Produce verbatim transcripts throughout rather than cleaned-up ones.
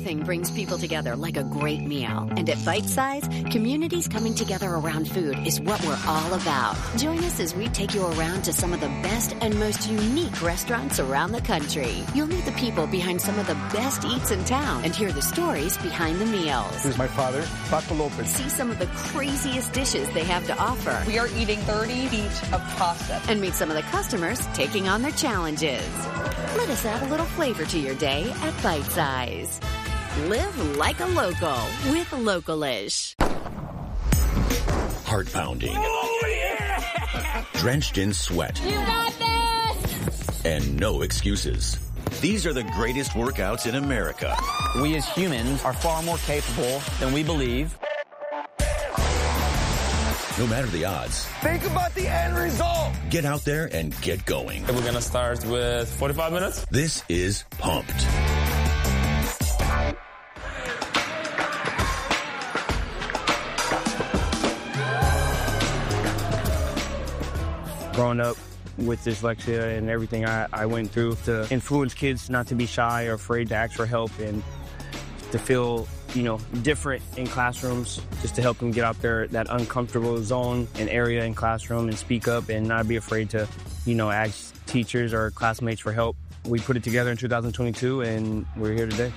Nothing brings people together like a great meal. And at Bite Size, communities coming together around food is what we're all about. Join us as we take you around to some of the best and most unique restaurants around the country. You'll meet the people behind some of the best eats in town and hear the stories behind the meals. This is my father, Paco Lopez. See some of the craziest dishes they have to offer. We are eating thirty feet of pasta. And meet some of the customers taking on their challenges. Let us add a little flavor to your day at Bite Size. Live like a local with Localish. Heart pounding. Oh, yeah! Drenched in sweat. You got this! And no excuses. These are the greatest workouts in America. We as humans are far more capable than we believe. No matter the odds. Think about the end result. Get out there and get going. We're going to start with forty-five minutes. This is Pumped. Growing up with dyslexia and everything I, I went through to influence kids not to be shy or afraid to ask for help and to feel, you know, different in classrooms, just to help them get out there, that uncomfortable zone and area in classroom and speak up and not be afraid to, you know, ask teachers or classmates for help. We put it together in two thousand twenty-two and we're here today.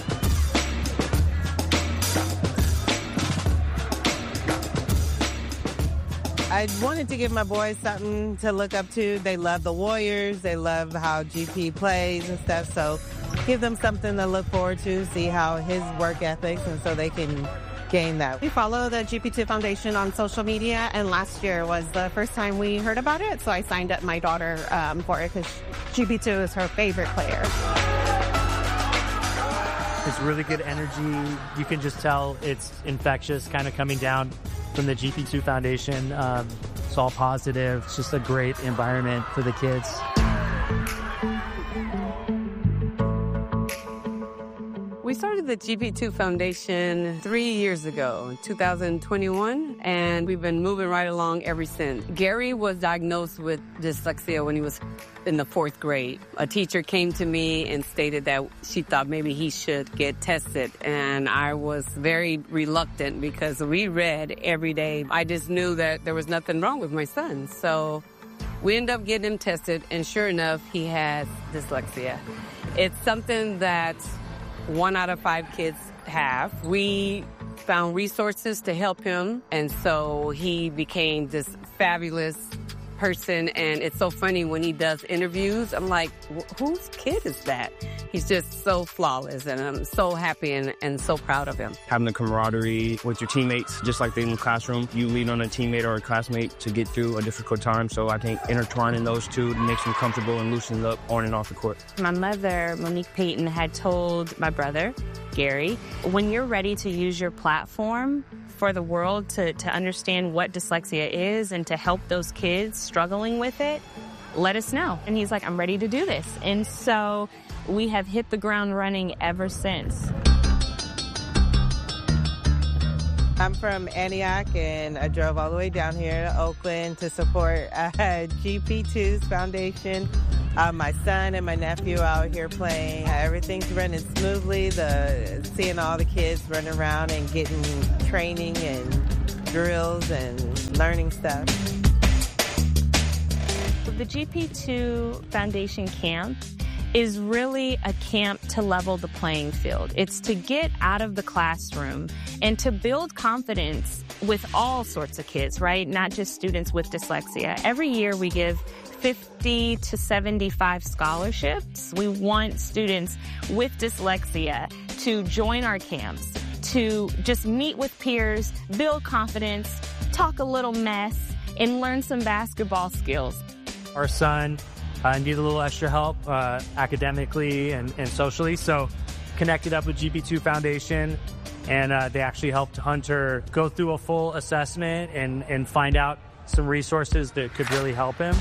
I wanted to give my boys something to look up to. They love the Warriors. They love how G P plays and stuff. So give them something to look forward to, see how his work ethics, and so they can gain that. We follow the G P two Foundation on social media, and last year was the first time we heard about it. So I signed up my daughter um, for it because G P two is her favorite player. It's really good energy. You can just tell it's infectious, kind of coming down from the G P two Foundation. Um, it's all positive. It's just a great environment for the kids. We started the G P two Foundation three years ago, in two thousand twenty-one, and we've been moving right along ever since. Gary was diagnosed with dyslexia when he was in the fourth grade. A teacher came to me and stated that she thought maybe he should get tested, and I was very reluctant because we read every day. I just knew that there was nothing wrong with my son, so we ended up getting him tested, and sure enough, he has dyslexia. It's something that one out of five kids have. We found resources to help him, and so he became this fabulous person. And it's so funny when he does interviews, I'm like, whose kid is that? He's just so flawless, and I'm so happy and, and so proud of him. Having the camaraderie with your teammates, just like in the classroom, you lean on a teammate or a classmate to get through a difficult time. So I think intertwining those two makes them comfortable and loosens up on and off the court. My mother, Monique Payton, had told my brother, Gary, when you're ready to use your platform for the world to, to understand what dyslexia is and to help those kids struggling with it, let us know. And he's like, I'm ready to do this. And so we have hit the ground running ever since. I'm from Antioch, and I drove all the way down here to Oakland to support uh, G P two's foundation. Uh, my son and my nephew out here playing. Uh, everything's running smoothly. The seeing all the kids running around and getting training and drills and learning stuff. The G P two Foundation Camp is really a camp to level the playing field. It's to get out of the classroom and to build confidence with all sorts of kids, right? Not just students with dyslexia. Every year we give fifty to seventy-five scholarships. We want students with dyslexia to join our camps, to just meet with peers, build confidence, talk a little mess, and learn some basketball skills. Our son uh, needed a little extra help uh, academically and, and socially, so connected up with G P two Foundation, and uh, they actually helped Hunter go through a full assessment and, and find out some resources that could really help him.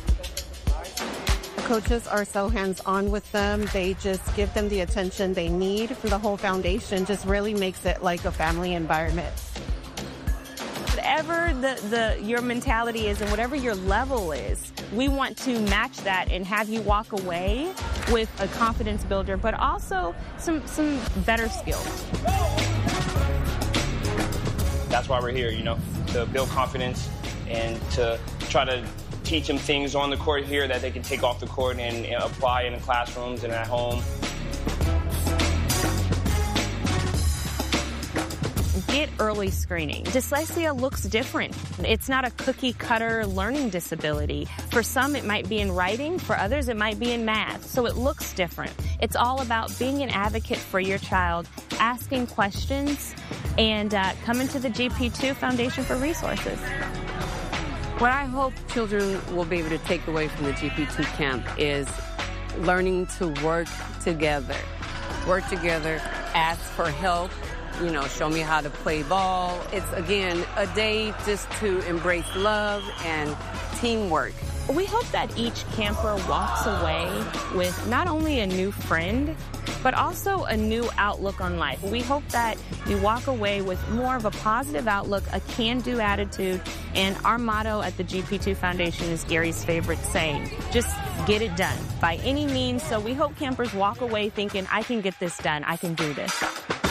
Coaches are so hands-on with them. They just give them the attention they need. The whole foundation just really makes it like a family environment. whatever the, the your mentality is and whatever your level is, we want to match that and have you walk away with a confidence builder, but also some, some better skills. That's why we're here, you know, to build confidence and to try to teach them things on the court here that they can take off the court and, and apply in the classrooms and at home. Get early screening. Dyslexia looks different. It's not a cookie-cutter learning disability. For some, it might be in writing. For others, it might be in math. So it looks different. It's all about being an advocate for your child, asking questions, and uh, coming to the G P two Foundation for resources. What I hope children will be able to take away from the G P two camp is learning to work together. Work together, ask for help, you know, show me how to play ball. It's, again, a day just to embrace love and teamwork. We hope that each camper walks away with not only a new friend, but also a new outlook on life. We hope that you walk away with more of a positive outlook, a can-do attitude, and our motto at the G P two Foundation is Gary's favorite saying, just get it done by any means. So we hope campers walk away thinking, I can get this done, I can do this.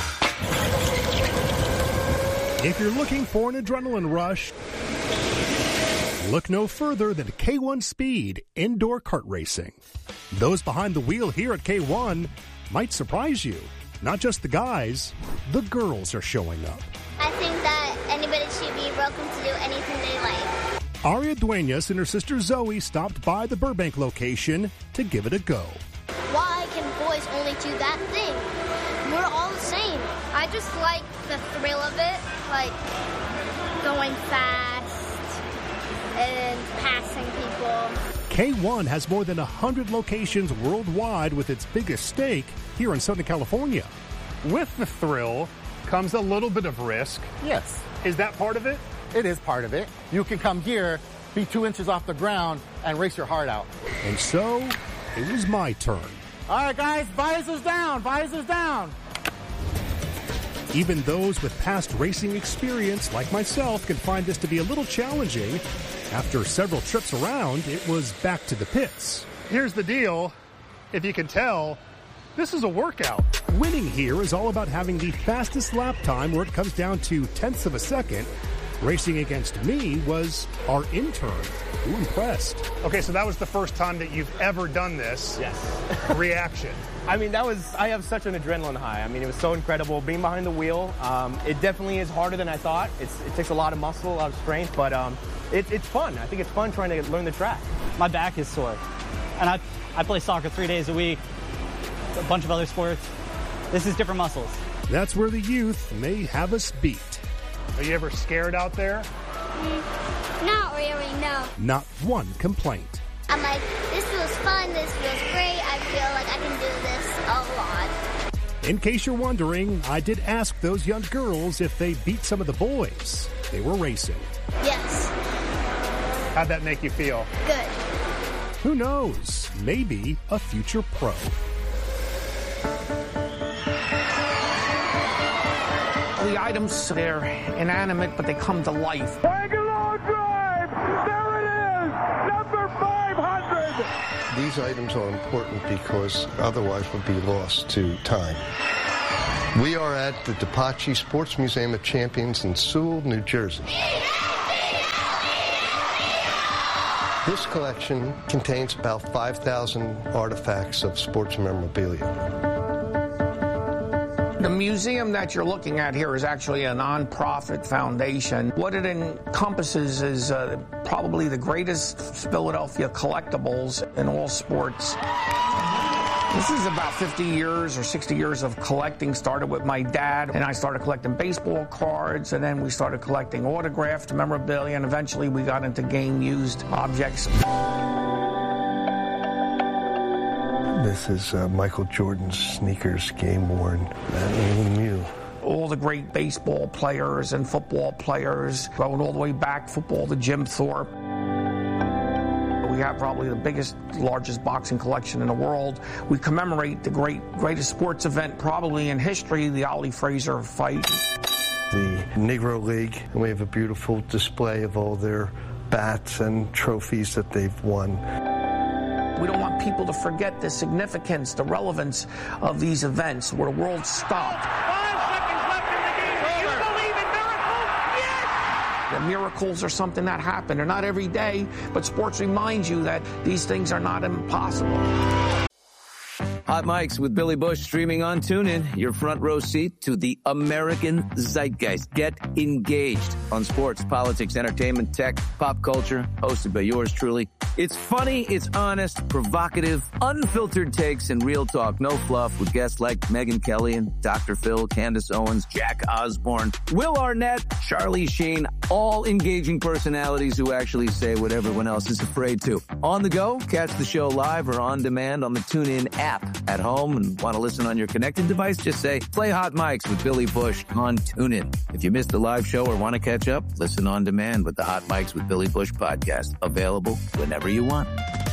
If you're looking for an adrenaline rush, look no further than K one Speed Indoor Kart Racing. Those behind the wheel here at K one might surprise you. Not just the guys, the girls are showing up. I think that anybody should be welcome to do anything they like. Aria Duenas and her sister Zoe stopped by the Burbank location to give it a go. Why can boys only do that thing? We're all the same. I just like the thrill of it, like going fast and passing people. K one has more than one hundred locations worldwide with its biggest stake here in Southern California. With the thrill comes a little bit of risk. Yes. Is that part of it? It is part of it. You can come here, be two inches off the ground, and race your heart out. And so, it was my turn. All right, guys, visors down, visors down. Even those with past racing experience, like myself, can find this to be a little challenging. After several trips around, it was back to the pits. Here's the deal. If you can tell, this is a workout. Winning here is all about having the fastest lap time, where it comes down to tenths of a second. Racing against me was our intern. Who impressed? Okay, so that was the first time that you've ever done this. Yes. Reaction. I mean, that was, I have such an adrenaline high. I mean, it was so incredible being behind the wheel. Um, it definitely is harder than I thought. It's, it takes a lot of muscle, a lot of strength, but um, it, it's fun. I think it's fun trying to learn the track. My back is sore, and I, I play soccer three days a week, a bunch of other sports. This is different muscles. That's where the youth may have us beat. Are you ever scared out there? Mm, not really, no. Not one complaint. I'm like, this feels fun, this feels great, I feel like I can do this a lot. In case you're wondering, I did ask those young girls if they beat some of the boys. They were racing. Yes. How'd that make you feel? Good. Who knows? Maybe a future pro. The items, they're inanimate, but they come to life. Bangalore Drive! There it is! Number five hundred! These items are important because otherwise we'll be lost to time. We are at the DePace Sports Museum of Champions in Sewell, New Jersey. This collection contains about five thousand artifacts of sports memorabilia. The museum that you're looking at here is actually a nonprofit foundation. What it encompasses is uh, probably the greatest Philadelphia collectibles in all sports. This is about fifty years or sixty years of collecting. Started with my dad, and I started collecting baseball cards, and then we started collecting autographed memorabilia, and eventually we got into game-used objects. This is uh, Michael Jordan's sneakers, game-worn, Madeline Lemieux. All the great baseball players and football players, going all the way back, football to Jim Thorpe. We have probably the biggest, largest boxing collection in the world. We commemorate the great, greatest sports event probably in history, the Ali Frazier fight. the Negro League, and we have a beautiful display of all their bats and trophies that they've won. We don't want people to forget the significance, the relevance of these events where the world stopped. Five seconds left in the game. Do you believe in miracles? Yes! The miracles are something that happen. They're not every day, but sports reminds you that these things are not impossible. Hot Mics with Billy Bush streaming on TuneIn. Your front row seat to the American zeitgeist. Get engaged on sports, politics, entertainment, tech, pop culture. Hosted by yours truly. It's funny, it's honest, provocative, unfiltered takes, and real talk. No fluff with guests like Megyn Kelly and Doctor Phil, Candace Owens, Jack Osborne, Will Arnett, Charlie Sheen. All engaging personalities who actually say what everyone else is afraid to. On the go, catch the show live or on demand on the TuneIn app. At home and want to listen on your connected device, just say, play Hot Mics with Billy Bush on TuneIn. If you missed a live show or want to catch up, listen on demand with the Hot Mics with Billy Bush podcast. Available whenever you want.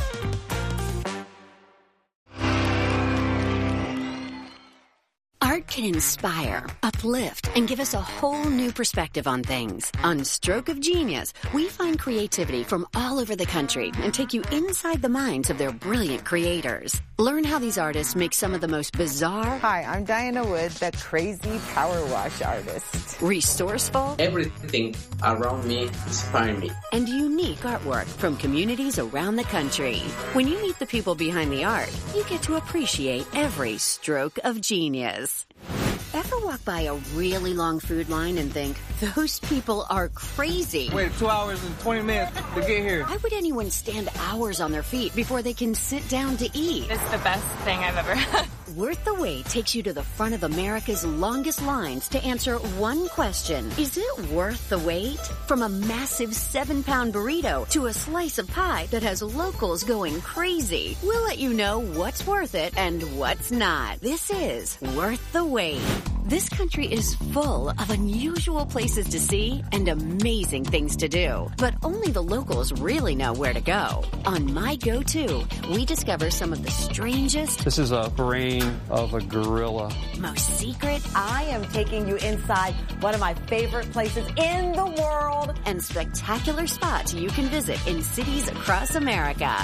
Art can inspire, uplift, and give us a whole new perspective on things. On Stroke of Genius, we find creativity from all over the country and take you inside the minds of their brilliant creators. Learn how these artists make some of the most bizarre... Hi, I'm Diana Wood, the crazy power wash artist. Resourceful... Everything around me inspires me. And unique artwork from communities around the country. When you meet the people behind the art, you get to appreciate every stroke of genius. Ever walk by a really long food line and think, those people are crazy? Wait two hours and twenty minutes to get here. Why would anyone stand hours on their feet before they can sit down to eat? It's the best thing I've ever had. Worth the Wait takes you to the front of America's longest lines to answer one question. Is it worth the wait? From a massive seven-pound burrito to a slice of pie that has locals going crazy. We'll let you know what's worth it and what's not. This is Worth the Wait. This country is full of unusual places to see and amazing things to do. But only the locals really know where to go. On My Go-To, we discover some of the strangest... This is a brain of a gorilla. Most secret... I am taking you inside one of my favorite places in the world. And spectacular spots you can visit in cities across America.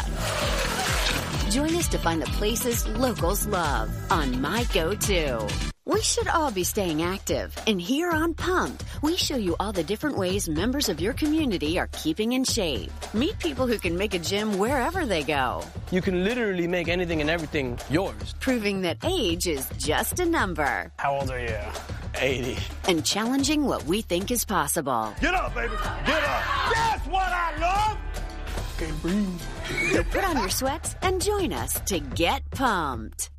Join us to find the places locals love on My Go-To. We should all be staying active, and here on Pumped, we show you all the different ways members of your community are keeping in shape. Meet people who can make a gym wherever they go. You can literally make anything and everything yours. Proving that age is just a number. How old are you? eighty. And challenging what we think is possible. Get up, baby. Get up. That's what I love. Okay, breathe. So put on your sweats and join us to get pumped.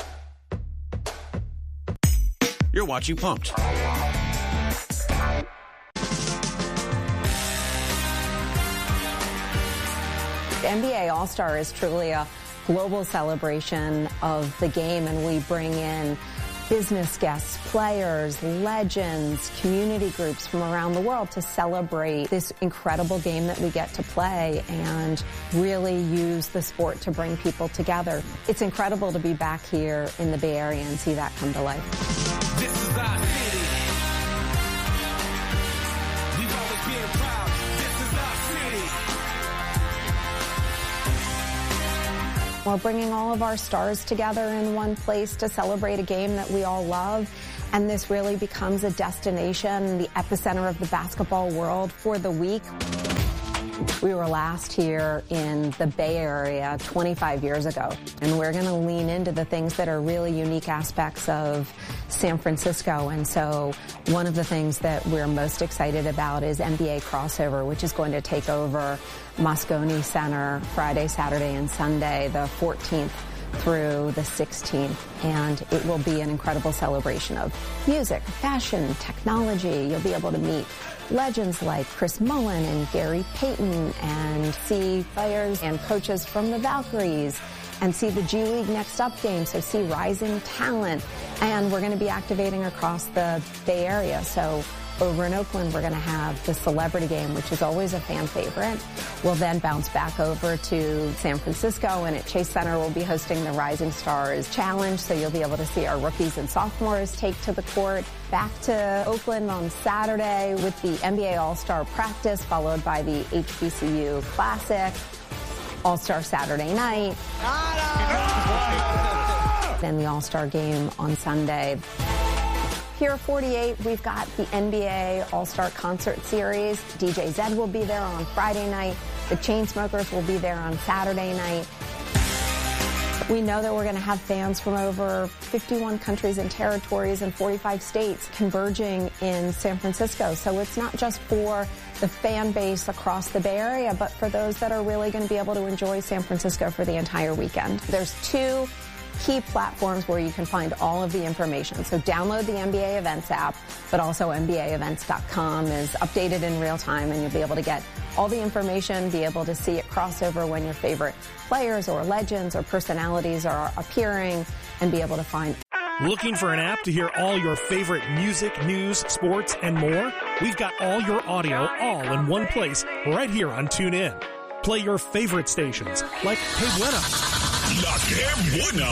You're watching Pumped. The N B A All-Star is truly a global celebration of the game, and we bring in business guests, players, legends, community groups from around the world to celebrate this incredible game that we get to play and really use the sport to bring people together. It's incredible to be back here in the Bay Area and see that come to life. This is our city. We've always been proud. This is our city. We're bringing all of our stars together in one place to celebrate a game that we all love. And this really becomes a destination, the epicenter of the basketball world for the week. We were last here in the Bay Area twenty-five years ago, and we're going to lean into the things that are really unique aspects of San Francisco. And so one of the things that we're most excited about is N B A Crossover, which is going to take over Moscone Center Friday, Saturday, and Sunday, the fourteenth through the sixteenth, and it will be an incredible celebration of music, fashion, technology. You'll be able to meet legends like Chris Mullin and Gary Payton and see players and coaches from the Valkyries and see the G League Next Up game, so see rising talent. And we're going to be activating across the Bay Area, so Over in Oakland, we're going to have the Celebrity Game, which is always a fan favorite. We'll then bounce back over to San Francisco, and at Chase Center, we'll be hosting the Rising Stars Challenge, so you'll be able to see our rookies and sophomores take to the court. Back to Oakland on Saturday with the N B A All-Star Practice, followed by the H B C U Classic. All-Star Saturday night. Then the All-Star Game on Sunday. Here at forty-eight, we've got the N B A All-Star Concert Series. D J Zed will be there on Friday night. The Chainsmokers will be there on Saturday night. We know that we're going to have fans from over fifty-one countries and territories and forty-five states converging in San Francisco. So it's not just for the fan base across the Bay Area, but for those that are really going to be able to enjoy San Francisco for the entire weekend. There's two key platforms where you can find all of the information. So download the N B A Events app, but also N B A events dot com is updated in real time, and you'll be able to get all the information, be able to see it cross over when your favorite players or legends or personalities are appearing, and be able to find. Looking for an app to hear all your favorite music, news, sports, and more? We've got all your audio all in one place right here on TuneIn. Play your favorite stations like Que Buena, La Que Buena,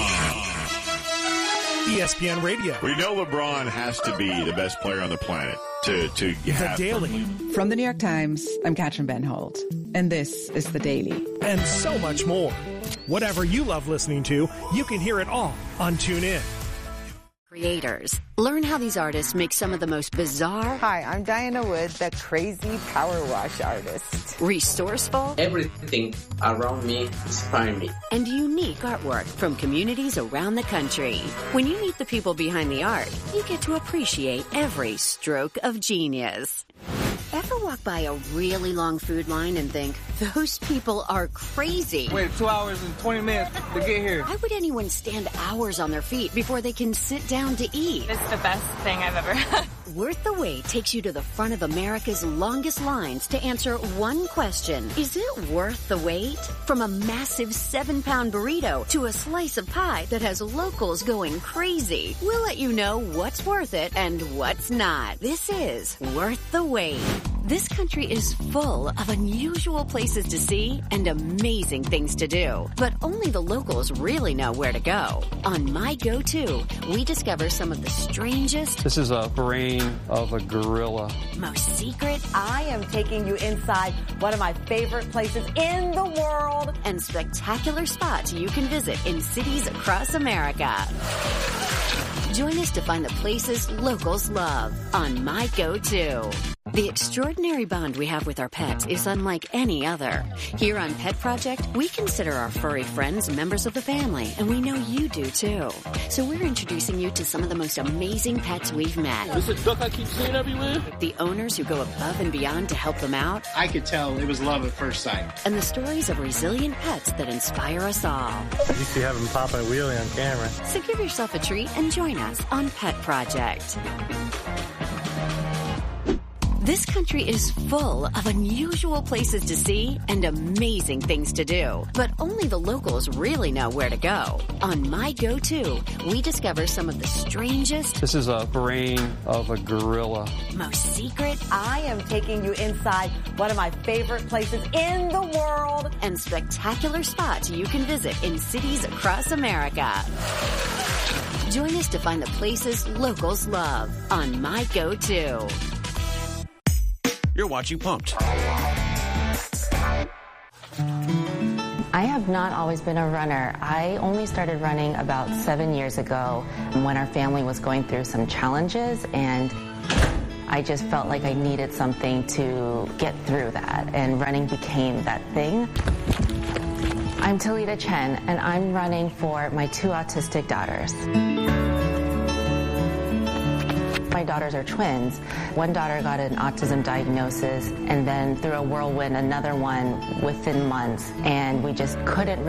E S P N Radio. We know LeBron has to be the best player on the planet to, to have. The Daily. From the New York Times, I'm Katrin Benholt, and this is The Daily. And so much more. Whatever you love listening to, you can hear it all on TuneIn. Creators. Learn how these artists make some of the most bizarre. Hi, I'm Diana Wood, the crazy power wash artist. Resourceful. Everything around me inspires me. And unique artwork from communities around the country. When you meet the people behind the art, you get to appreciate every stroke of genius. Ever walk by a really long food line and think, those people are crazy? Wait two hours and twenty minutes to get here. Why would anyone stand hours on their feet before they can sit down to eat? It's the best thing I've ever had. Worth the Wait takes you to the front of America's longest lines to answer one question. Is it worth the wait? From a massive seven-pound burrito to a slice of pie that has locals going crazy. We'll let you know what's worth it and what's not. This is Worth the Wait. This country is full of unusual places to see and amazing things to do. But only the locals really know where to go. On My Go-To, we discover some of the strangest... This is a brain of a gorilla. Most secret... I am taking you inside one of my favorite places in the world. And spectacular spots you can visit in cities across America. Join us to find the places locals love on My Go-To. The extraordinary bond we have with our pets is unlike any other. Here on Pet Project, we consider our furry friends members of the family, and we know you do too. So we're introducing you to some of the most amazing pets we've met. This is a duck I keep seeing everywhere. The owners who go above and beyond to help them out. I could tell it was love at first sight. And the stories of resilient pets that inspire us all. You used to have him popping a wheelie on camera. So give yourself a treat and join us on Pet Project. This country is full of unusual places to see and amazing things to do. But only the locals really know where to go. On My Go-To, we discover some of the strangest... This is a brain of a gorilla. Most secret... I am taking you inside one of my favorite places in the world. And spectacular spots you can visit in cities across America. Join us to find the places locals love on My Go-To. You're watching Pumped. I have not always been a runner. I only started running about seven years ago when our family was going through some challenges, and I just felt like I needed something to get through that, and running became that thing. I'm Talita Chen, and I'm running for my two autistic daughters. My daughters are twins. One daughter got an autism diagnosis, and then through a whirlwind, another one within months, and we just couldn't